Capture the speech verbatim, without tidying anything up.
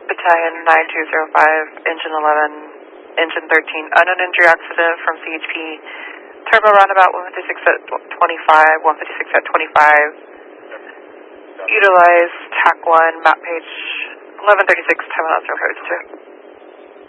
Battalion nine two zero five, Engine eleven, Engine thirteen, unknown injury accident from C H P, turbo roundabout one fifty-six at twenty-five, one fifty-six at twenty-five, utilize T A C one, map page eleven thirty-six, time out zero five two.